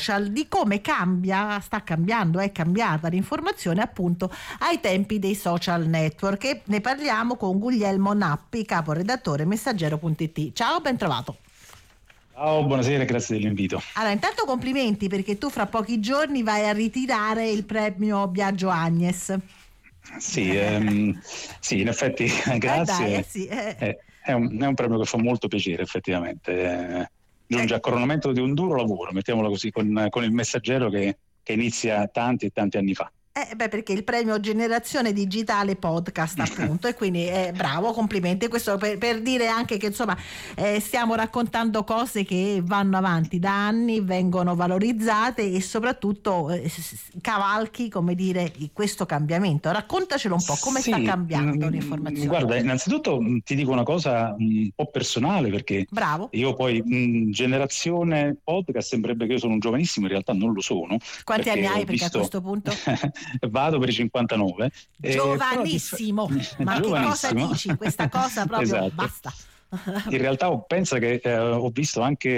social, di come sta cambiando, è cambiata l'informazione appunto ai tempi dei social network, e ne parliamo con Guglielmo Nappi, caporedattore Messaggero.it. Ciao, ben trovato. Ciao, buonasera, grazie dell'invito. Allora, intanto complimenti, perché tu fra pochi giorni vai a ritirare il premio Biagio Agnes. Sì, in effetti grazie. È un premio che fa molto piacere, effettivamente. Giunge a coronamento di un duro lavoro, mettiamola così, con il Messaggero che inizia tanti e tanti anni fa. Perché il premio Generazione Digitale Podcast, appunto, e quindi bravo, complimenti. Questo per dire anche che insomma stiamo raccontando cose che vanno avanti da anni, vengono valorizzate e soprattutto cavalchi, come dire, questo cambiamento. Raccontacelo un po', come sta cambiando l'informazione. Guarda, innanzitutto ti dico una cosa un po' personale, perché bravo. Io poi Generazione Podcast sembrerebbe che io sono un giovanissimo, in realtà non lo sono. Quanti anni hai? Perché a questo punto vado per i 59. Giovanissimo, ma che cosa dici? Questa cosa proprio esatto. Basta. In realtà pensa che ho visto anche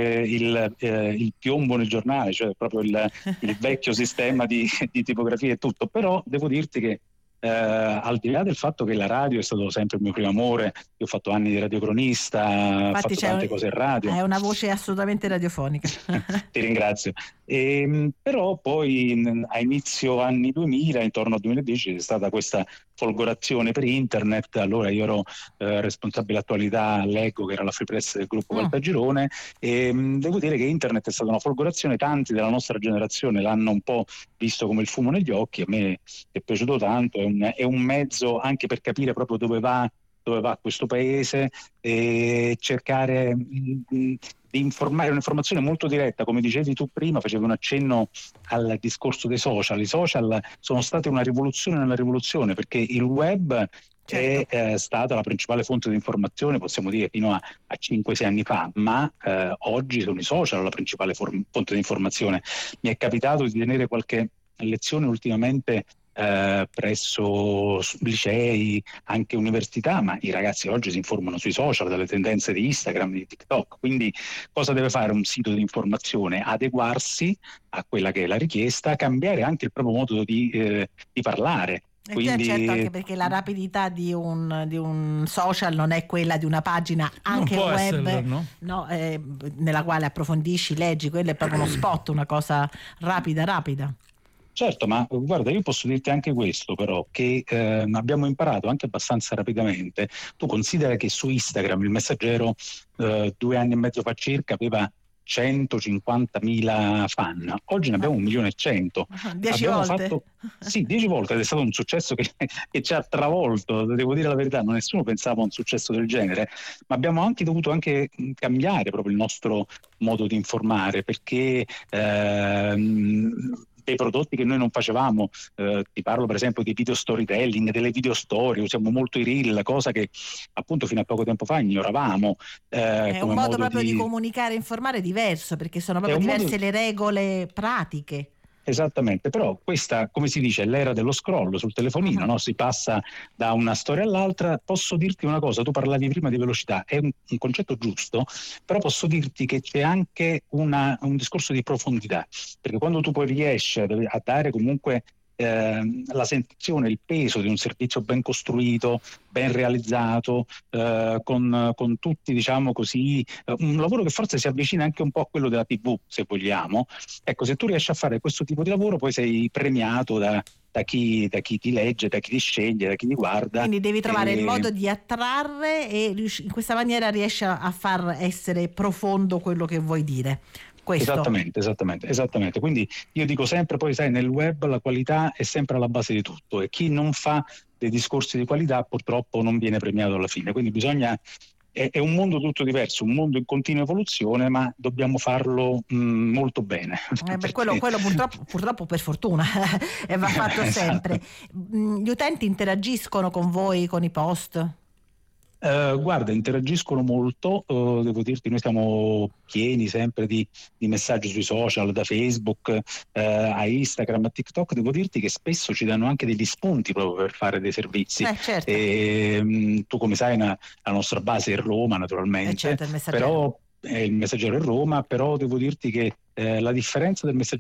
il piombo nel giornale, cioè proprio il vecchio sistema di tipografia e tutto, però devo dirti che al di là del fatto che la radio è stato sempre il mio primo amore, io ho fatto anni di radiocronista, ho fatto tante cose in radio. È una voce assolutamente radiofonica. Ti ringrazio. Però poi a inizio anni 2000, intorno al 2010, c'è stata questa folgorazione per internet. Allora io ero responsabile attualità all'Eco, che era la free press del gruppo Caltagirone, e devo dire che internet è stata una folgorazione. Tanti della nostra generazione l'hanno un po' visto come il fumo negli occhi. A me è piaciuto tanto, è un mezzo anche per capire proprio dove va questo paese, e cercare di informare, un'informazione molto diretta. Come dicevi tu prima, facevi un accenno al discorso dei social. I social sono stati una rivoluzione nella rivoluzione, perché il web è stata la principale fonte di informazione, possiamo dire, fino a 5-6 anni fa, ma oggi sono i social la principale fonte di informazione. Mi è capitato di tenere qualche lezione ultimamente presso licei, anche università, ma i ragazzi oggi si informano sui social, dalle tendenze di Instagram, di TikTok. Quindi cosa deve fare un sito di informazione? Adeguarsi a quella che è la richiesta, cambiare anche il proprio modo di parlare. Quindi, certo, anche perché la rapidità di un social non è quella di una pagina anche web, esserlo, no? Nella quale approfondisci, leggi. Quello è proprio uno spot, una cosa rapida. Certo, ma guarda, io posso dirti anche questo, però, che abbiamo imparato anche abbastanza rapidamente. Tu considera che su Instagram il Messaggero 2 anni e mezzo fa circa aveva 150.000 fan. Oggi ne abbiamo 1.100.000. 10 volte. 10 volte, ed è stato un successo che ci ha travolto, devo dire la verità. Nessuno pensava a un successo del genere, ma abbiamo anche dovuto cambiare proprio il nostro modo di informare, perché dei prodotti che noi non facevamo, ti parlo per esempio di video storytelling, delle video storie, usiamo molto i reel, cosa che appunto fino a poco tempo fa ignoravamo. È un modo proprio di comunicare e informare diverso, perché sono proprio diverse le regole pratiche. Esattamente, però questa, come si dice, è l'era dello scroll sul telefonino, no? Si passa da una storia all'altra. Posso dirti una cosa, tu parlavi prima di velocità, è un concetto giusto, però posso dirti che c'è anche un discorso di profondità, perché quando tu poi riesci a dare comunque la sensazione, il peso di un servizio ben costruito, ben realizzato, con tutti, diciamo così, un lavoro che forse si avvicina anche un po' a quello della TV, se vogliamo. Ecco, se tu riesci a fare questo tipo di lavoro, poi sei premiato da chi ti legge, da chi ti sceglie, da chi ti guarda. Quindi devi trovare il modo di attrarre, e in questa maniera riesci a far essere profondo quello che vuoi dire. Questo. Esattamente. Quindi io dico sempre, poi sai, nel web la qualità è sempre alla base di tutto, e chi non fa dei discorsi di qualità purtroppo non viene premiato alla fine. Quindi è un mondo tutto diverso, un mondo in continua evoluzione, ma dobbiamo farlo molto bene. Quello purtroppo per fortuna e va fatto sempre. Gli utenti interagiscono con voi, con i post? Guarda, interagiscono molto, devo dirti, noi siamo pieni sempre di messaggi sui social, da Facebook a Instagram, a TikTok. Devo dirti che spesso ci danno anche degli spunti proprio per fare dei servizi. Certo. Tu, come sai, la nostra base è Roma, naturalmente, certo, però il Messaggero è Roma, però devo dirti che la differenza del Messaggero